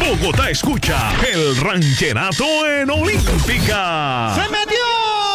Bogotá escucha el rancherato en Olímpica. ¡Se metió!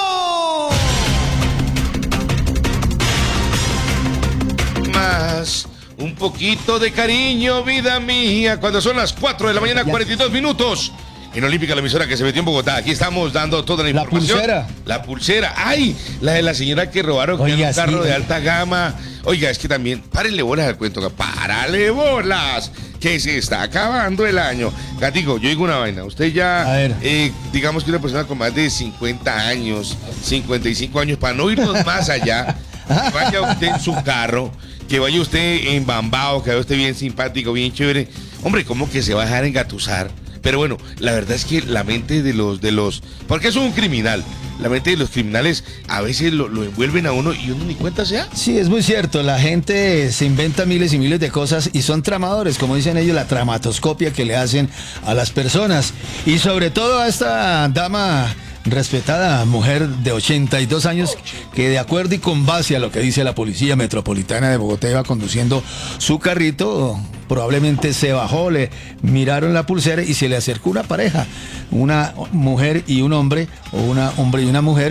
Más un poquito de cariño, vida mía, cuando son las 4 de la mañana, 42 minutos. En Olímpica, la emisora que se metió en Bogotá. Aquí estamos dando toda la información. La pulsera. ¡Ay! La de la señora que robaron con un carro de alta gama. Oiga, es que también, párenle bolas al cuento. ¡Párale bolas! Que se está acabando el año. Gatico, yo digo una vaina. Usted ya, digamos que una persona con más de 50 años, 55 años, para no irnos más allá, que vaya usted en su carro, que vaya usted embambado, que vaya usted bien simpático, bien chévere. Hombre, ¿cómo que se va a dejar engatusar? Pero bueno, la verdad es que la mente de los, porque eso es un criminal. La mente de los criminales a veces lo envuelven a uno y uno ni cuenta se da. Sí, es muy cierto. La gente se inventa miles y miles de cosas y son tramadores, como dicen ellos, la tramatoscopia que le hacen a las personas. Y sobre todo a esta dama respetada, mujer de 82 años, que de acuerdo y con base a lo que dice la Policía Metropolitana de Bogotá, iba conduciendo su carrito. Probablemente se bajó, le miraron la pulsera y se le acercó una pareja, una mujer y un hombre, o un hombre y una mujer,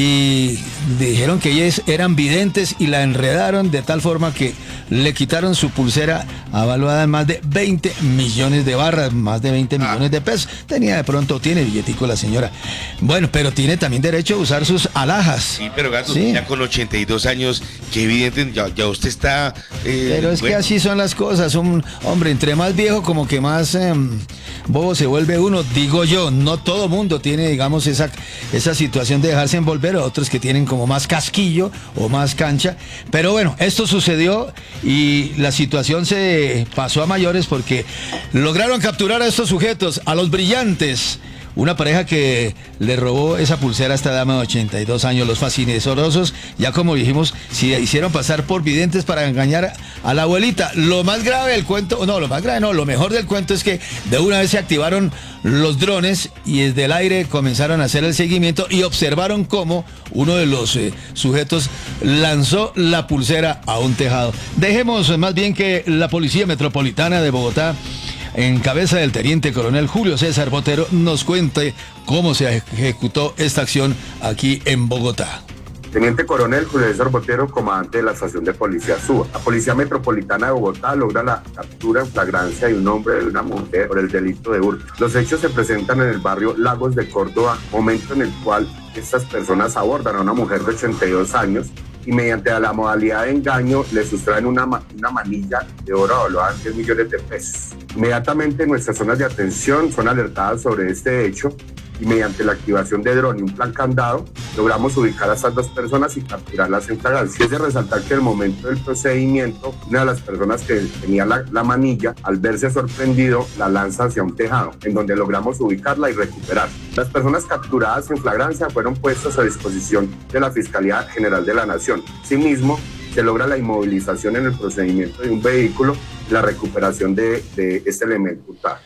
y dijeron que ellos eran videntes y la enredaron de tal forma que le quitaron su pulsera avaluada en más de 20 millones de barras, más de 20 millones de pesos. Tiene billetico la señora. Bueno, pero tiene también derecho a usar sus alhajas. Sí, pero gato, ya con 82 años, qué evidente, ya usted está... pero es que así son las cosas. Hombre, entre más viejo, como que más bobo se vuelve uno, digo yo. No todo mundo tiene, digamos, esa situación de dejarse envolver, otros que tienen como más casquillo o más cancha. Pero bueno, esto sucedió y la situación se pasó a mayores porque lograron capturar a estos sujetos, a los brillantes. Una pareja que le robó esa pulsera a esta dama de 82 años. Los fascinerosos, ya como dijimos, se hicieron pasar por videntes para engañar a la abuelita. Lo más grave del cuento, lo mejor del cuento es que de una vez se activaron los drones y desde el aire comenzaron a hacer el seguimiento y observaron cómo uno de los sujetos lanzó la pulsera a un tejado. Dejemos más bien que la Policía Metropolitana de Bogotá, en cabeza del teniente coronel Julio César Botero, nos cuente cómo se ejecutó esta acción aquí en Bogotá. Teniente coronel Julio César Botero, comandante de la estación de policía Suba. La Policía Metropolitana de Bogotá logra la captura en flagrancia de un hombre y de una mujer por el delito de hurto. Los hechos se presentan en el barrio Lagos de Córdoba, momento en el cual estas personas abordan a una mujer de 82 años y mediante la modalidad de engaño le sustraen una manilla de oro valuada en 10 millones de pesos. Inmediatamente nuestras zonas de atención son alertadas sobre este hecho y mediante la activación de dron y un plan candado logramos ubicar a estas dos personas y capturarlas en flagrancia. Es de resaltar que en el momento del procedimiento, una de las personas que tenía la manilla, al verse sorprendido, la lanza hacia un tejado, en donde logramos ubicarla y recuperar. Las personas capturadas en flagrancia fueron puestas a disposición de la Fiscalía General de la Nación. Asimismo, se logra la inmovilización en el procedimiento de un vehículo y la recuperación de este elemento hurtado.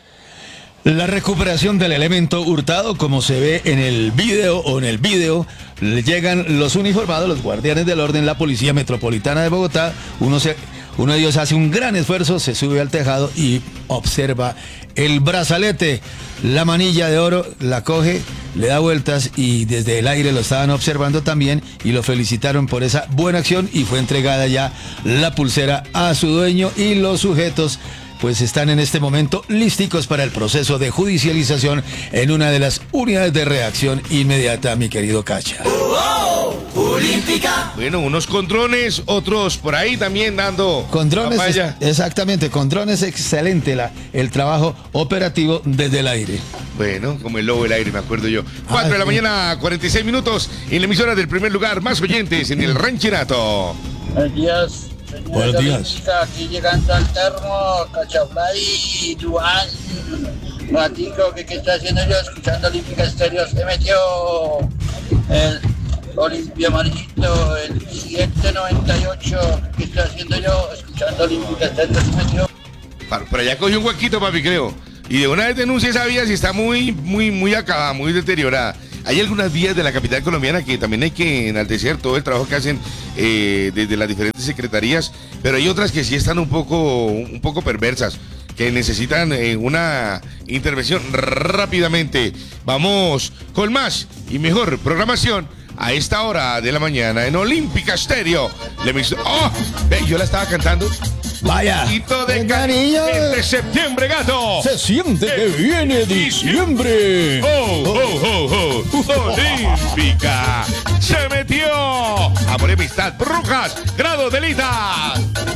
La recuperación del elemento hurtado, como se ve en el video, llegan los uniformados, los guardianes del orden, la Policía Metropolitana de Bogotá. Uno de ellos hace un gran esfuerzo, se sube al tejado y observa el brazalete, la manilla de oro, la coge, le da vueltas y desde el aire lo estaban observando también y lo felicitaron por esa buena acción y fue entregada ya la pulsera a su dueño y los sujetos pues están en este momento listicos para el proceso de judicialización en una de las unidades de reacción inmediata, mi querido Cacha. Olímpica. Bueno, unos con drones, otros por ahí también dando con drones. Exactamente, con drones excelente el trabajo operativo desde el aire. Bueno, como el lobo del aire, me acuerdo yo. 4 de la mañana, 46 minutos, en la emisora del primer lugar, más oyentes en el rancherato. Buenos días. Buenos días. Aquí llegando al termo, Cachaflay, Duan, Ratico, ¿qué está haciendo yo? Escuchando Olímpica Estéreo, se metió el Olimpia Amarillito, el 798, ¿qué está haciendo yo? Escuchando Olímpica Estéreo, se metió. Por allá cogió un huequito, papi, creo. Y de una vez denuncia esa vía si está muy acabada, muy deteriorada. Hay algunas vías de la capital colombiana que también hay que enaltecer todo el trabajo que hacen desde las diferentes secretarías, pero hay otras que sí están un poco perversas, que necesitan una intervención rápidamente. Vamos con más y mejor programación a esta hora de la mañana en Olímpica Estéreo. ¡Oh! Ve, yo la estaba cantando. Vaya. De cariño. De septiembre, gato. Se siente que viene diciembre. Olímpica se metió. Amor y amistad, brujas, grado de lita.